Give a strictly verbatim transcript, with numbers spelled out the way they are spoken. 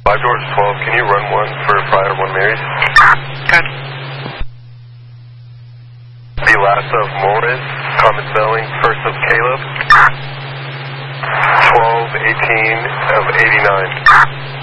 five George twelve, can you run one for Friar one Marys? Good. The last of Morris, common spelling, first of Caleb. twelve eighteen of eighty-nine.